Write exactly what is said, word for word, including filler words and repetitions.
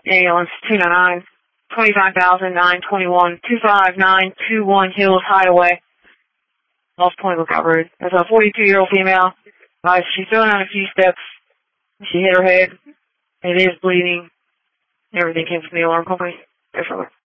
Ambulance two nine nine, twenty-five thousand nine twenty-one, two five nine two one Hills Highway. Lost point lookout road. There's a forty-two-year-old female. Uh, she's thrown down a few steps. She hit her head. It is bleeding. Everything came from the alarm company. Go for it.